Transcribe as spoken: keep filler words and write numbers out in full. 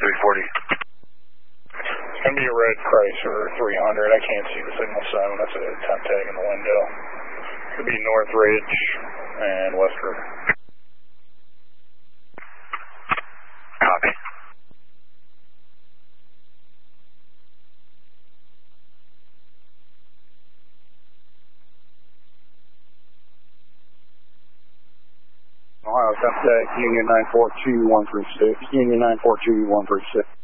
three forty. It's going to be a red Chrysler three hundred. I can't see the signal seven. That's a temp tag in the window. Could be North Ridge and West River. Copy. Ohio temp tag Union nine four two one three six. Union nine four two one three six.